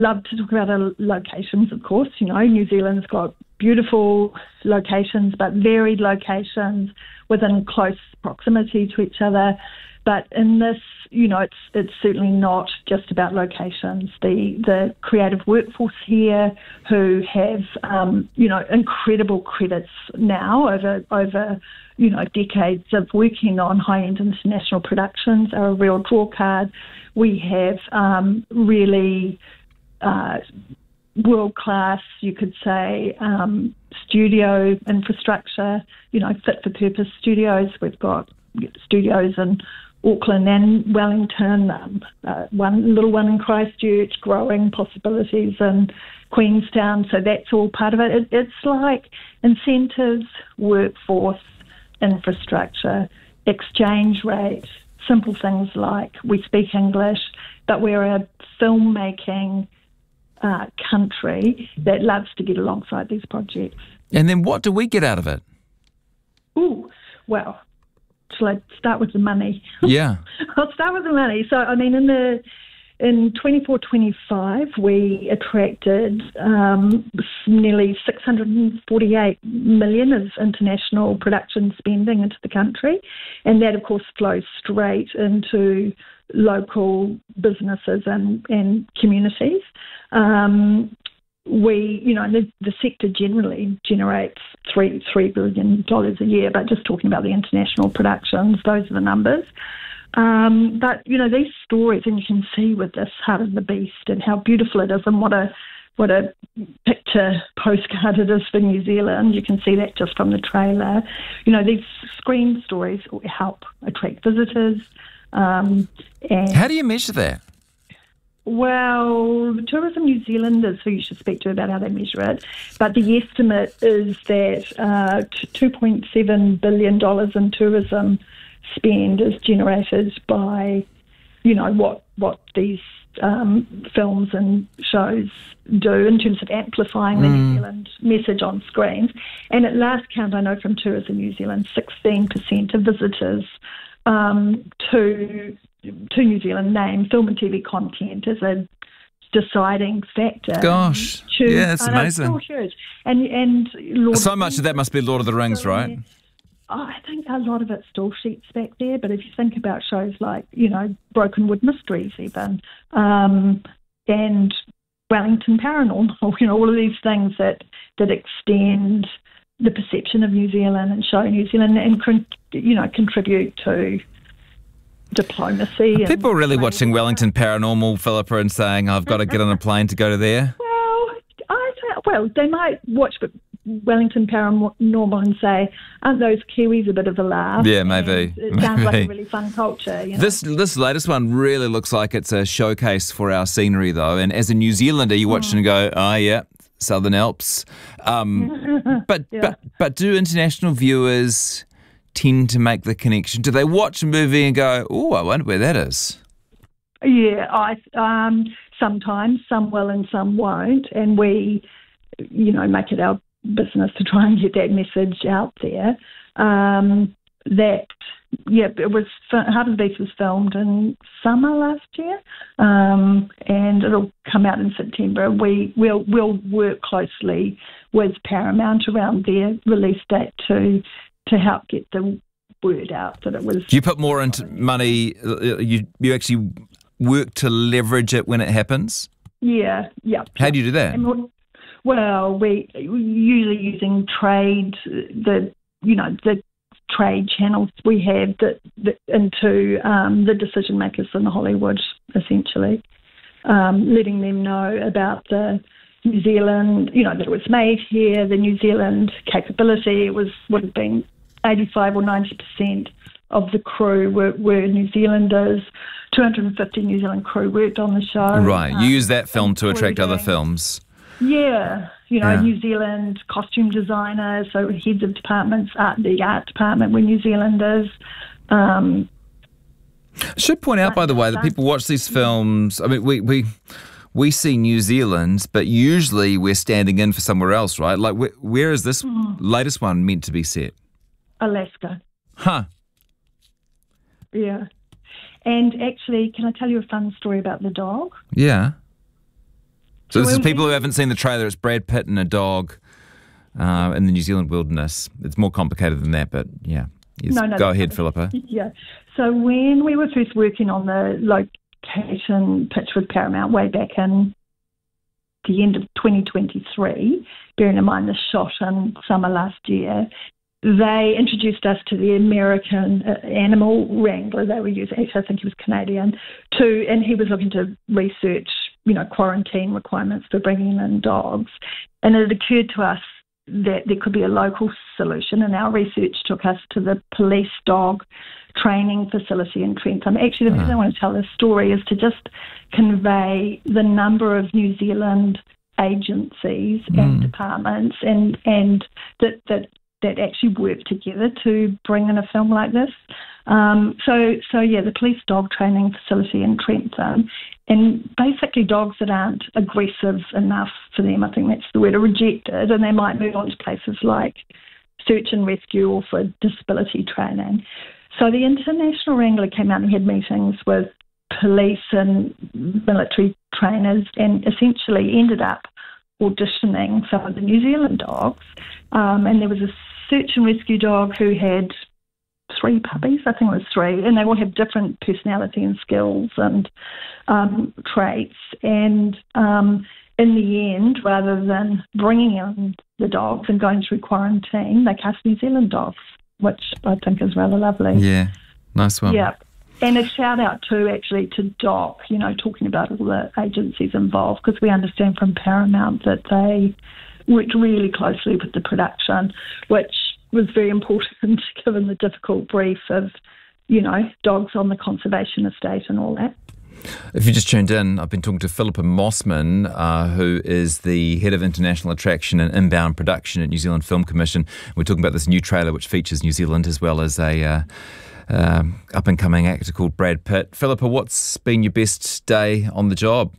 love to talk about our locations, of course. New Zealand's got beautiful locations, but varied locations within close proximity to each other. But in this, it's certainly not just about locations. The creative workforce here, who have incredible credits now over decades of working on high-end international productions, are a real draw card. We have really world-class, you could say, studio infrastructure, fit-for-purpose studios. We've got studios in Auckland and Wellington, one little one in Christchurch, growing possibilities in Queenstown, so that's all part of it. It's like incentives, workforce, infrastructure, exchange rate, simple things like we speak English, but we're a filmmaking country that loves to get alongside these projects. And then what do we get out of it? Well, shall I start with the money? Yeah. I'll start with the money. So, in 24-25, we attracted nearly $648 million of international production spending into the country, and that, of course, flows straight into local businesses and communities. The sector generally generates $3 billion a year, but just talking about the international productions, those are the numbers. But these stories, and you can see with this Heart of the Beast and how beautiful it is, and what a picture postcard it is for New Zealand. You can see that just from the trailer. These screen stories help attract visitors. And how do you measure that? Well, Tourism New Zealand is who you should speak to about how they measure it. But the estimate is that $2.7 billion in tourism spend is generated by, what these films and shows do in terms of amplifying the New Zealand message on screens. And at last count, I know from Tourism New Zealand, 16% of visitors to New Zealand name film and TV content as a deciding factor. Gosh, yeah, that's amazing. It's so huge. And so much of that must be Lord of the Rings, right? I think a lot of it's still sheets back there, but if you think about shows like, Broken Wood Mysteries even, and Wellington Paranormal, all of these things that extend the perception of New Zealand and show New Zealand and, contribute to diplomacy. Are people really watching Wellington Paranormal, Philippa, and saying, I've got to get on a plane to go to there? Well, they might watch Wellington Paranormal and say, aren't those Kiwis a bit of a laugh? Yeah, maybe. It sounds like a really fun culture. This latest one really looks like it's a showcase for our scenery, though. And as a New Zealander, you watch and go, oh, yeah, Southern Alps. But do international viewers tend to make the connection? Do they watch a movie and go, oh, I wonder where that is? Yeah, sometimes some will and some won't, and we, make it our business to try and get that message out there. It was Heart of the Beast was filmed in summer last year, and it'll come out in September. We'll work closely with Paramount around their release date to help get the word out that it was. Do you put more into money? You actually work to leverage it when it happens? Yeah. How do you do that? Well, we usually using trade, the trade channels we have into the decision makers in Hollywood, essentially, letting them know about the New Zealand, that it was made here, the New Zealand capability. Would have been 85 or 90% of the crew were New Zealanders. 250 New Zealand crew worked on the show. Right, you use that film to attract other films. Yeah, New Zealand costume designers, so heads of departments, the art department were New Zealanders. I should point out, by the way, that people watch these films. I mean, we see New Zealand, but usually we're standing in for somewhere else, right? Like, where is this latest one meant to be set? Alaska. Huh. Yeah. And actually, can I tell you a fun story about the dog? Yeah. So this is people who haven't seen the trailer. It's Brad Pitt and a dog in the New Zealand wilderness. It's more complicated than that, but yeah. Yes. No, go ahead, Philippa. Yeah. So when we were first working on the location pitch with Paramount way back in the end of 2023, bearing in mind the shot in summer last year, they introduced us to the American animal wrangler they were using. Actually, I think he was Canadian, and he was looking to research, quarantine requirements for bringing in dogs. And it occurred to us that there could be a local solution, and our research took us to the police dog training facility in Trentham. Actually, the reason I want to tell this story is to just convey the number of New Zealand agencies and departments and that actually work together to bring in a film like this. The police dog training facility in Trentham, and basically dogs that aren't aggressive enough for them, I think that's the word, are rejected, and they might move on to places like search and rescue or for disability training. So the International Wrangler came out and had meetings with police and military trainers and essentially ended up auditioning some of the New Zealand dogs. And there was a search and rescue dog who had 3 puppies, I think it was 3, and they all have different personality and skills and traits. And in the end, rather than bringing in the dogs and going through quarantine, they cast New Zealand dogs, which I think is rather lovely. Yeah, nice one. Yeah. And a shout out too, actually, to Doc, talking about all the agencies involved, because we understand from Paramount that they worked really closely with the production, which was very important given the difficult brief of, dogs on the conservation estate and all that. If you just tuned in, I've been talking to Philippa Mossman, who is the Head of International Attraction and Inbound Production at New Zealand Film Commission. We're talking about this new trailer which features New Zealand as well as a up-and-coming actor called Brad Pitt. Philippa, what's been your best day on the job?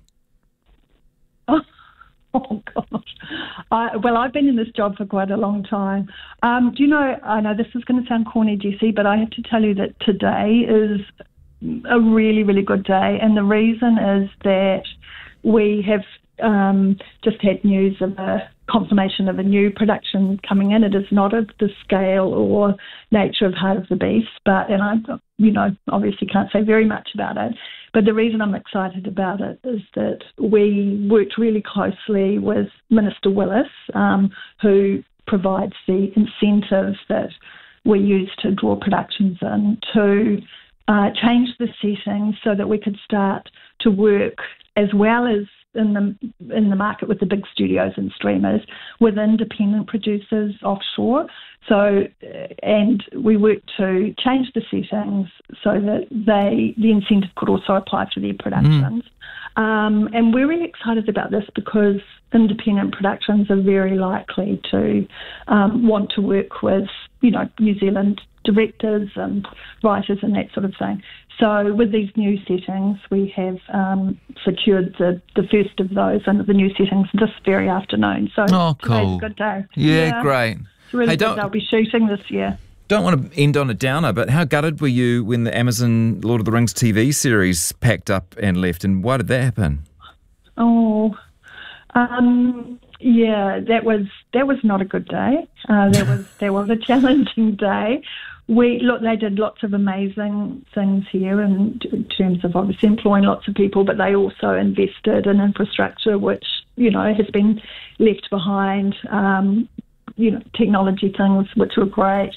Oh, gosh. I've been in this job for quite a long time. Do you know, I know this is going to sound corny, Jessie, but I have to tell you that today is a really, really good day. And the reason is that we have just had news of a confirmation of a new production coming in. It is not of the scale or nature of Heart of the Beast, and I, obviously can't say very much about it. But the reason I'm excited about it is that we worked really closely with Minister Willis, who provides the incentives that we use to draw productions in, to change the settings so that we could start to work as well as in the market with the big studios and streamers with independent producers offshore. So, and we worked to change the settings so that the incentive could also apply to their productions. And we're really excited about this because independent productions are very likely to want to work with, New Zealand directors and writers and that sort of thing. So with these new settings, we have secured the first of those under the new settings this very afternoon. So today's a good day. Yeah, great. It's really good. They'll be shooting this year. Don't want to end on a downer, but how gutted were you when the Amazon Lord of the Rings TV series packed up and left, and why did that happen? Yeah, that was not a good day. That was a challenging day. They did lots of amazing things here in terms of obviously employing lots of people, but they also invested in infrastructure which, has been left behind, technology things which were great.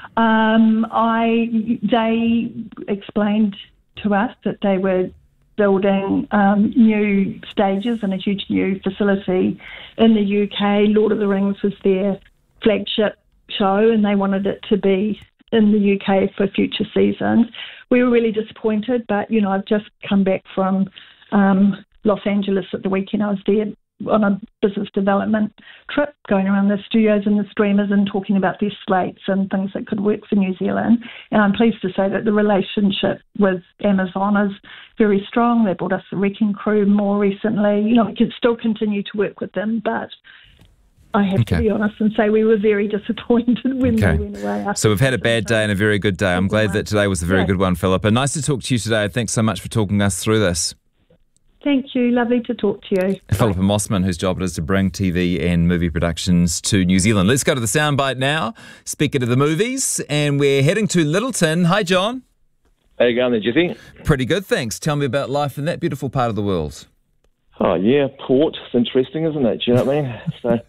They explained to us that they were building new stages and a huge new facility in the UK. Lord of the Rings was their flagship show and they wanted it to be in the UK for future seasons. We were really disappointed, but, I've just come back from Los Angeles at the weekend. I was there on a business development trip, going around the studios and the streamers and talking about their slates and things that could work for New Zealand. And I'm pleased to say that the relationship with Amazon is very strong. They brought us the Wrecking Crew more recently. We can still continue to work with them, but I have to be honest and say we were very disappointed when they went away. So we've had a bad day and a very good day. I'm glad that today was a very good one, Philippa. Nice to talk to you today. Thanks so much for talking us through this. Thank you. Lovely to talk to you. Philippa Mossman, whose job it is to bring TV and movie productions to New Zealand. Let's go to the soundbite now. Speaking of the movies, and we're heading to Littleton. Hi, John. How you going there, Jesse? Pretty good, thanks. Tell me about life in that beautiful part of the world. Oh, yeah, port. It's interesting, isn't it? Do you know what I mean?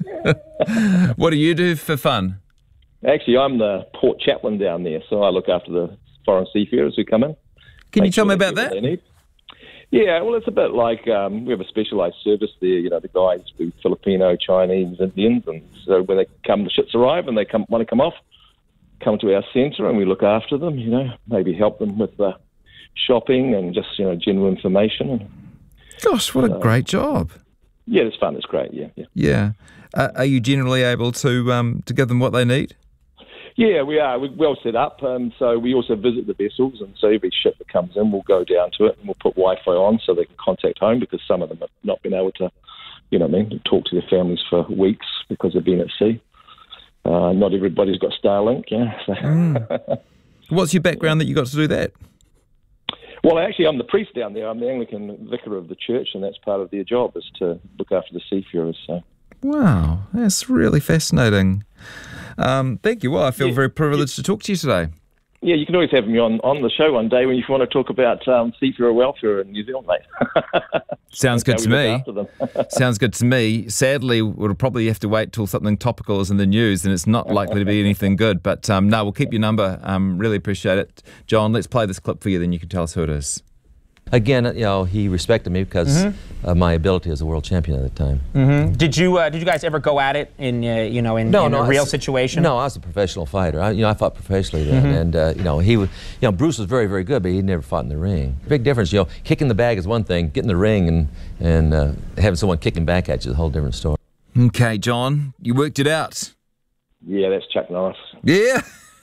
So, what do you do for fun? actually, I'm the port chaplain down there, so I look after the foreign seafarers who come in. Can you tell me about that? Yeah, well, it's a bit like we have a specialised service there. You know, the guys do Filipino, Chinese, Indians, and so when they come, the ships arrive and they want to come off, come to our centre and we look after them. You know, maybe help them with the shopping and just general information. Gosh, what a great job! Yeah, it's fun. It's great. Yeah. Are you generally able to give them what they need? Yeah, we are. We're well set up. So we also visit the vessels, and so every ship that comes in, we'll go down to it and we'll put Wi-Fi on so they can contact home, because some of them have not been able to, talk to their families for weeks because they've been at sea. Not everybody's got Starlink, So. What's your background that you got to do that? Well, actually, I'm the priest down there. I'm the Anglican vicar of the church, and that's part of their job, is to look after the seafarers. So. Wow, that's really fascinating. Thank you. Well, I feel very privileged to talk to you today. Yeah, you can always have me on the show one day when you want to talk about seafarer welfare in New Zealand, mate. Sounds good to me. Sounds good to me. Sadly, we'll probably have to wait till something topical is in the news, and it's not likely to be anything good. But no, we'll keep your number. Really appreciate it. John, let's play this clip for you, then you can tell us who it is. Again, he respected me because of my ability as a world champion at the time. Did you guys ever go at it in a real situation? No, I was a professional fighter. I fought professionally then, and Bruce was very, very good, but he never fought in the ring. Big difference, kicking the bag is one thing, getting in the ring and having someone kicking back at you is a whole different story. Okay, John, you worked it out. Yeah, that's Chuck Norris. Yeah.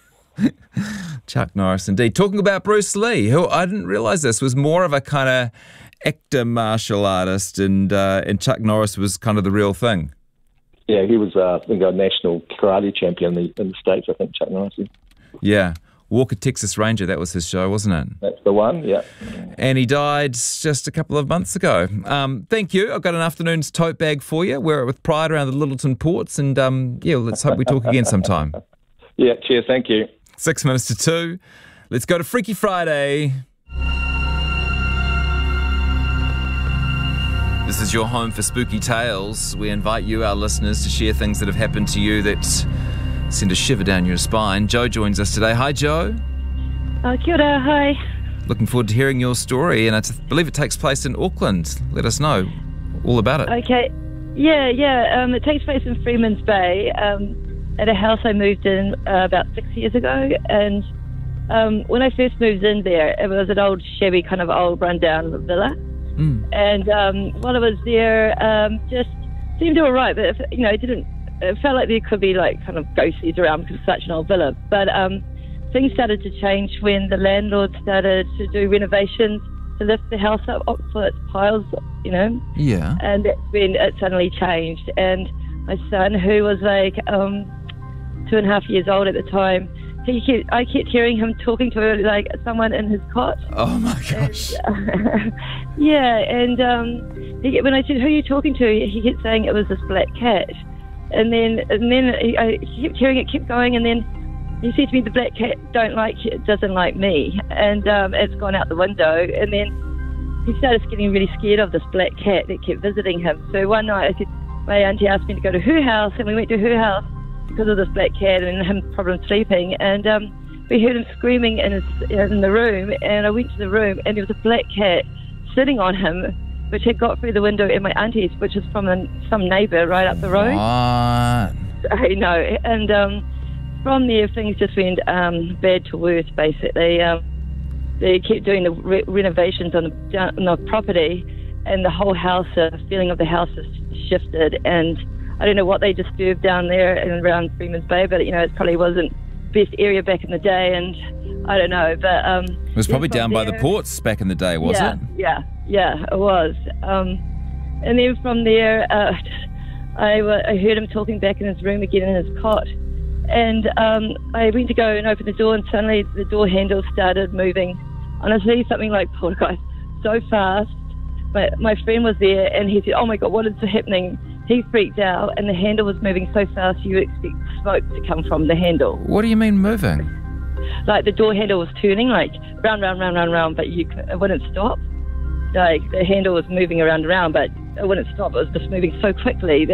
Chuck Norris, indeed. Talking about Bruce Lee, who I didn't realise this was more of a kind of actor martial artist, and Chuck Norris was kind of the real thing. Yeah, he was a national karate champion in the States, I think, Chuck Norris. Yeah. Walker, Texas Ranger, that was his show, wasn't it? That's the one, yeah. And he died just a couple of months ago. Thank you. I've got an afternoon's tote bag for you. We're with pride around the Littleton ports, and let's hope we talk again sometime. Yeah, cheers, thank you. 6 minutes to 2. Let's go to Freaky Friday. This is your home for spooky tales. We invite you, our listeners, to share things that have happened to you that send a shiver down your spine. Joe joins us today. Hi, Joe. Kia ora, hi. Looking forward to hearing your story, and I believe it takes place in Auckland. Let us know all about it. Okay. Yeah. It takes place in Freeman's Bay. At a house I moved in about 6 years ago, and when I first moved in there, it was an old shabby kind of old rundown villa, and while I was there, just seemed all right, but it felt like there could be like kind of ghosties around because it's such an old villa. But things started to change when the landlord started to do renovations to lift the house up for its piles, Yeah. and that's when it suddenly changed. And my son, who was like 2.5 years old at the time, I kept hearing him talking to like someone in his cot. Oh my gosh. And, when I said, "Who are you talking to?" he kept saying it was this black cat. And then I kept hearing it keep going, and then he said to me, "The black cat doesn't like me," and it's gone out the window. And then he started getting really scared of this black cat that kept visiting him. So one night my auntie asked me to go to her house, and we went to her house because of this black cat and him problem sleeping, and we heard him screaming in the room, and I went to the room, and there was a black cat sitting on him, which had got through the window in my auntie's, which is from some neighbour right up the road. What? I know, and from there things just went bad to worse, basically. They kept doing the renovations on the property, and the whole house, the feeling of the house has shifted, and I don't know what they disturbed down there and around Freeman's Bay, but it probably wasn't the best area back in the day, and I don't know, but it was probably down by the ports back in the day, was it? Yeah, it was. And then from there, I heard him talking back in his room again in his cot, and I went to go and open the door, and suddenly the door handle started moving. Honestly, something like poltergeist, so fast. my friend was there, and he said, "Oh my God, what is happening?" He freaked out, and the handle was moving so fast you would expect smoke to come from the handle. What do you mean moving? Like the door handle was turning, like round, but it wouldn't stop. Like the handle was moving around, but it wouldn't stop. It was just moving so quickly.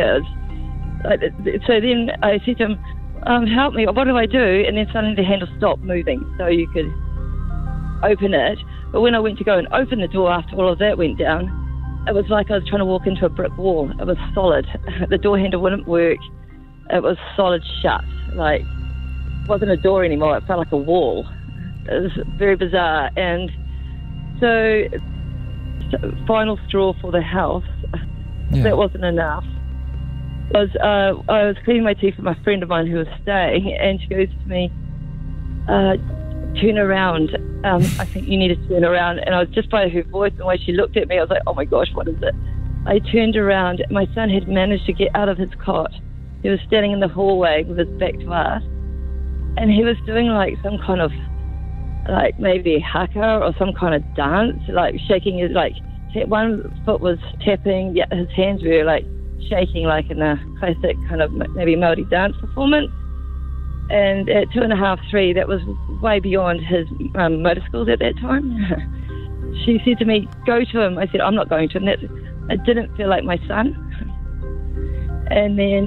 So then I said to him, "Help me, what do I do?" And then suddenly the handle stopped moving, so you could open it. But when I went to go and open the door after all of that went down, it was like I was trying to walk into a brick wall. It was solid. The door handle wouldn't work. It was solid shut. Like, it wasn't a door anymore. It felt like a wall. It was very bizarre. And so final straw for the house. Yeah. That wasn't enough. I was cleaning my teeth with my friend of mine who was staying, and she goes to me, "Turn around. I think you need to turn around." And I was just by her voice and the way she looked at me, I was like, "Oh my gosh, what is it?" I turned around. My son had managed to get out of his cot. He was standing in the hallway with his back to us, and he was doing like some kind of, like maybe haka or some kind of dance, like shaking his, like one foot was tapping, his hands were like shaking like in a classic kind of maybe Māori dance performance. And at 2.5, 3, that was way beyond his motor skills at that time. She said to me, "Go to him." I said, "I'm not going to him. It didn't feel like my son." And then,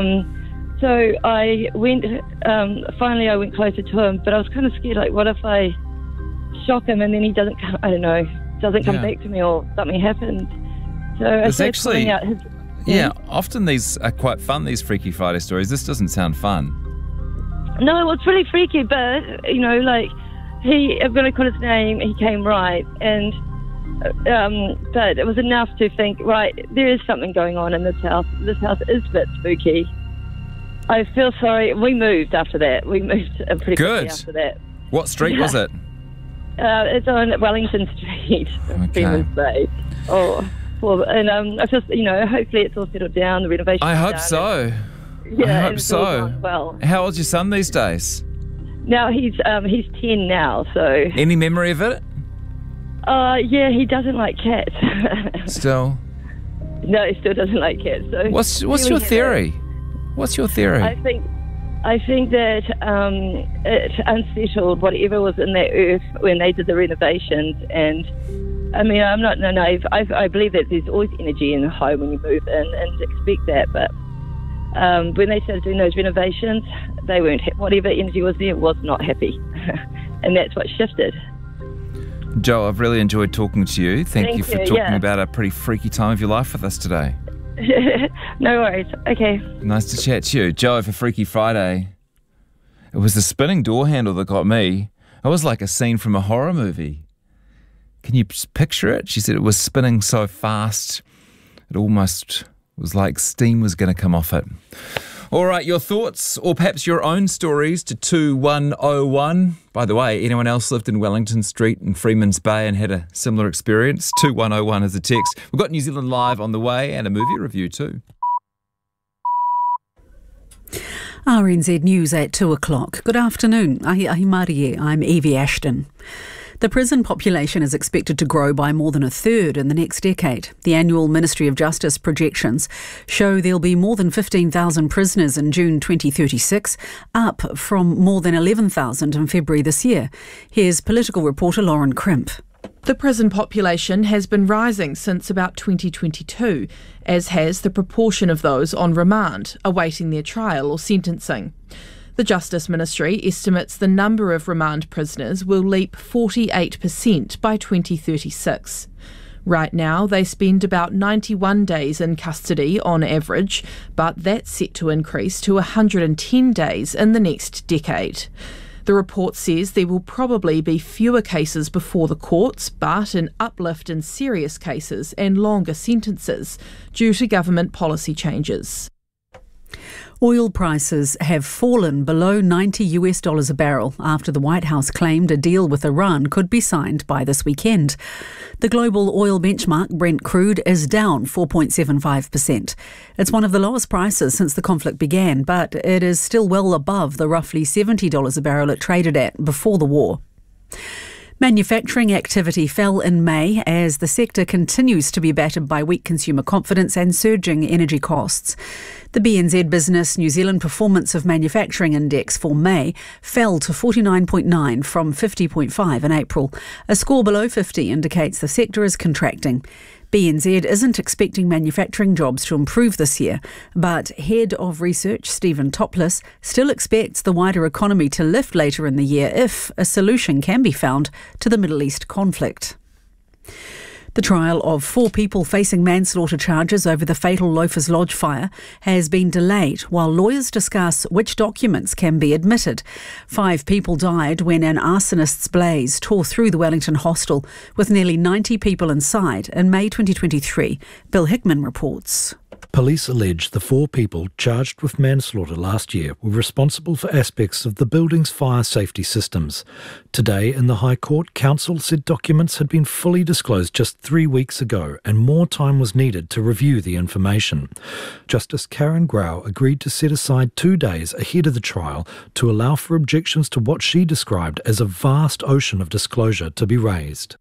so I went, finally I went closer to him, but I was kind of scared, like, what if I shock him and then he doesn't come, I don't know, doesn't come back to me or something happens. So I started pulling out his... Yeah, often these are quite fun, these Freaky Friday stories. This doesn't sound fun. No, it was really freaky, but, you know, like, I'm going to call his name, he came right, and, but it was enough to think, right, there is something going on in this house. This house is a bit spooky. I feel sorry. We moved after that. We moved pretty quickly after that. What street was it? It's on Wellington Street, Freeman's Bay. Oh, well, and I just, you know, hopefully it's all settled down, the renovation. I hope so. Yeah, I hope so. Well, how old's your son these days? Now he's 10 now. So any memory of it? Yeah, he doesn't like cats. Still? No, he still doesn't like cats. So what's your theory? What's your theory? I think that it unsettled whatever was in that earth when they did the renovations. And I mean, I'm not naive. I believe that there's always energy in the home when you move in, and expect that. But when they started doing those renovations, they weren't whatever energy was there was not happy, and that's what shifted. Jo, I've really enjoyed talking to you. Thank you for talking about a pretty freaky time of your life with us today. No worries. Okay. Nice to chat to you. Jo, for Freaky Friday, it was the spinning door handle that got me. It was like a scene from a horror movie. Can you picture it? She said it was spinning so fast, it almost was like steam was going to come off it. All right, your thoughts or perhaps your own stories to 2101. By the way, anyone else lived in Wellington Street in Freeman's Bay and had a similar experience? 2101 is the text. We've got New Zealand Live on the way and a movie review too. RNZ News at 2 o'clock. Good afternoon. Ahi Marie, I'm Evie Ashton. The prison population is expected to grow by more than a third in the next decade. The annual Ministry of Justice projections show there'll be more than 15,000 prisoners in June 2036, up from more than 11,000 in February this year. Here's political reporter Lauren Crimp. The prison population has been rising since about 2022, as has the proportion of those on remand, awaiting their trial or sentencing. The Justice Ministry estimates the number of remand prisoners will leap 48% by 2036. Right now, they spend about 91 days in custody on average, but that's set to increase to 110 days in the next decade. The report says there will probably be fewer cases before the courts, but an uplift in serious cases and longer sentences due to government policy changes. Oil prices have fallen below $90 a barrel after the White House claimed a deal with Iran could be signed by this weekend. The global oil benchmark, Brent crude, is down 4.75%. It's one of the lowest prices since the conflict began, but it is still well above the roughly $70 a barrel it traded at before the war. Manufacturing activity fell in May as the sector continues to be battered by weak consumer confidence and surging energy costs. The BNZ Business New Zealand Performance of Manufacturing Index for May fell to 49.9 from 50.5 in April. A score below 50 indicates the sector is contracting. BNZ isn't expecting manufacturing jobs to improve this year, but Head of Research Stephen Topless still expects the wider economy to lift later in the year if a solution can be found to the Middle East conflict. The trial of 4 people facing manslaughter charges over the fatal Loafers Lodge fire has been delayed while lawyers discuss which documents can be admitted. 5 people died when an arsonist's blaze tore through the Wellington hostel with nearly 90 people inside in May 2023. Bill Hickman reports. Police allege the 4 people charged with manslaughter last year were responsible for aspects of the building's fire safety systems. Today, in the High Court, counsel said documents had been fully disclosed just 3 weeks ago and more time was needed to review the information. Justice Karen Grau agreed to set aside 2 days ahead of the trial to allow for objections to what she described as a vast ocean of disclosure to be raised.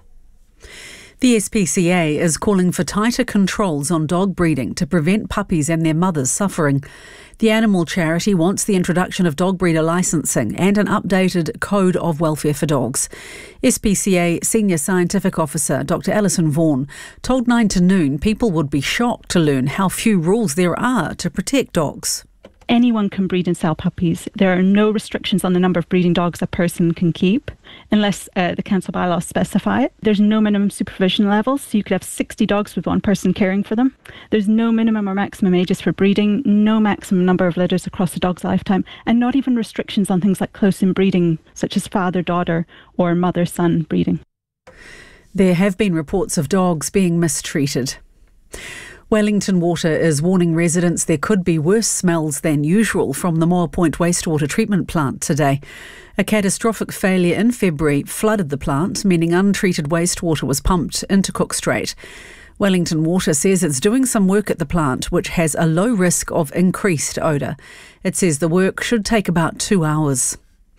The SPCA is calling for tighter controls on dog breeding to prevent puppies and their mothers suffering. The animal charity wants the introduction of dog breeder licensing and an updated code of welfare for dogs. SPCA Senior Scientific Officer Dr Alison Vaughan told 9 to Noon people would be shocked to learn how few rules there are to protect dogs. Anyone can breed and sell puppies. There are no restrictions on the number of breeding dogs a person can keep, unless the council bylaws specify it. There's no minimum supervision levels, so you could have 60 dogs with one person caring for them. There's no minimum or maximum ages for breeding, no maximum number of litters across a dog's lifetime, and not even restrictions on things like close inbreeding, such as father-daughter or mother-son breeding. There have been reports of dogs being mistreated. Wellington Water is warning residents there could be worse smells than usual from the Moa Point wastewater treatment plant today. A catastrophic failure in February flooded the plant, meaning untreated wastewater was pumped into Cook Strait. Wellington Water says it's doing some work at the plant which has a low risk of increased odour. It says the work should take about 2 hours.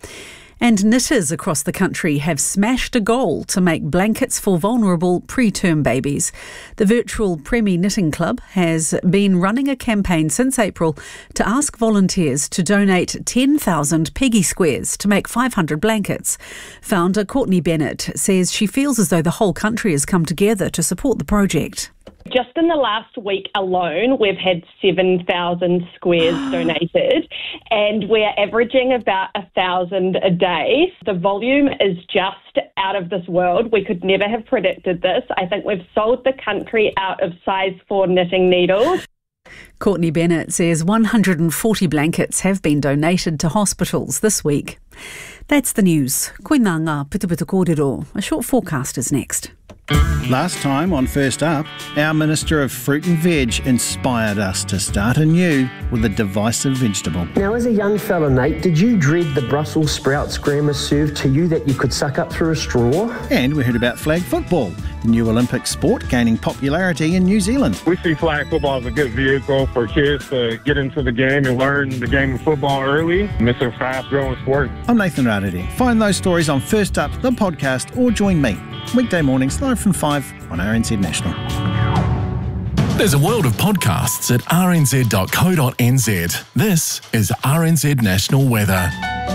And knitters across the country have smashed a goal to make blankets for vulnerable preterm babies. The virtual Premi Knitting Club has been running a campaign since April to ask volunteers to donate 10,000 Peggy squares to make 500 blankets. Founder Courtney Bennett says she feels as though the whole country has come together to support the project. Just in the last week alone, we've had 7,000 squares donated, and we're averaging about 1,000 a day. The volume is just out of this world. We could never have predicted this. I think we've sold the country out of size 4 knitting needles. Courtney Bennett says 140 blankets have been donated to hospitals this week. That's the news. Koina ngā putuputu kōrero. A short forecast is next. Last time on First Up, our Minister of Fruit and Veg inspired us to start anew with a divisive vegetable. Now, as a young fella, Nate, did you dread the Brussels sprouts grandma served to you that you could suck up through a straw? And we heard about flag football, the new Olympic sport gaining popularity in New Zealand. We see flag football as a good vehicle for kids to get into the game and learn the game of football early. It's a fast-growing sport. I'm Nathan Rarere. Find those stories on First Up, the podcast, or join me weekday mornings live from 5 on RNZ National. There's a world of podcasts at rnz.co.nz. This is RNZ National Weather.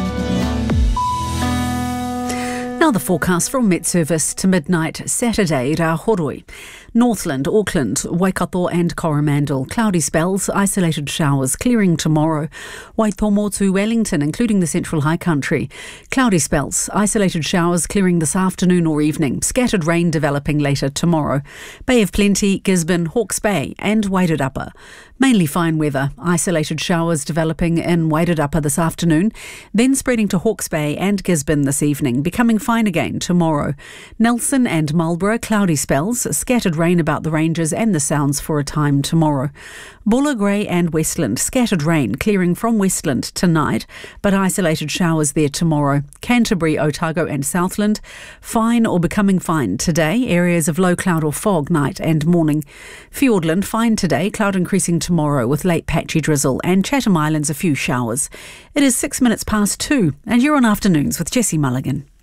Now the forecast from Met Service to midnight Saturday, Rahoroi. Northland, Auckland, Waikato and Coromandel. Cloudy spells, isolated showers, clearing tomorrow. Waitomo to Wellington, including the Central High Country. Cloudy spells, isolated showers, clearing this afternoon or evening. Scattered rain developing later tomorrow. Bay of Plenty, Gisborne, Hawke's Bay and Wairarapa. Mainly fine weather, isolated showers developing in Wairarapa this afternoon, then spreading to Hawke's Bay and Gisborne this evening, becoming fine again tomorrow. Nelson and Marlborough, cloudy spells, scattered rain about the ranges and the sounds for a time tomorrow. Buller, Grey and Westland, scattered rain, clearing from Westland tonight, but isolated showers there tomorrow. Canterbury, Otago and Southland, fine or becoming fine today, areas of low cloud or fog night and morning. Fiordland, fine today, cloud increasing tomorrow with late patchy drizzle, and Chatham Islands a few showers. It is 6 minutes past 2 and you're on Afternoons with Jessie Mulligan.